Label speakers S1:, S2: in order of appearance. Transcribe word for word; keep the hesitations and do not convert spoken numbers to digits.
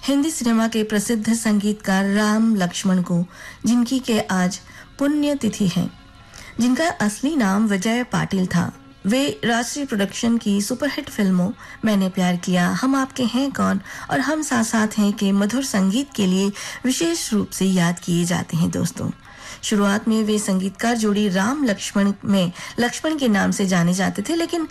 S1: Hindi cinema के प्रसिद्ध संगीतकार राम लक्ष्मण को, जिनकी के आज पुण्य तिथि है, जिनका असली नाम विजय पाटिल था। वे राष्ट्रीय प्रोडक्शन की सुपरहिट फिल्मों मैंने प्यार किया, हम आपके हैं कौन और हम साथ साथ हैं के मधुर संगीत के लिए विशेष रूप से याद किए जाते हैं। दोस्तों, शुरुआत में वे संगीतकार जोड़ी राम लक्ष्मण में लक्ष्मण के नाम से जाने जाते थे, लेकिन